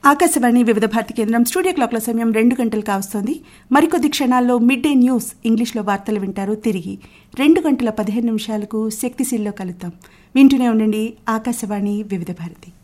ఆకాశవాణి వివిధ భారతి కేంద్రం స్టూడియో క్లాక్ల సమయం 2 గంటలు కావస్తోంది. మరికొద్ది క్షణాల్లో మిడ్ డే న్యూస్ ఇంగ్లీష్లో వార్తలు వింటారు. తిరిగి 2:15 శక్తిశీల్లో కలుద్దాం. వింటూనే ఉండండి ఆకాశవాణి వివిధ భారతి.